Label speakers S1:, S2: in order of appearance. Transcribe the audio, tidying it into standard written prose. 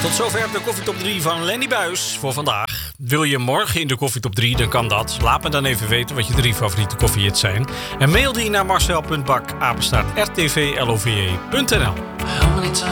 S1: Tot zover de koffietop 3 van Lenny Buijs voor vandaag. Wil je morgen in de koffietop 3, dan kan dat. Laat me dan even weten wat je 3 favoriete koffiehits zijn. En mail die naar marcel.bak@rtvlove.nl.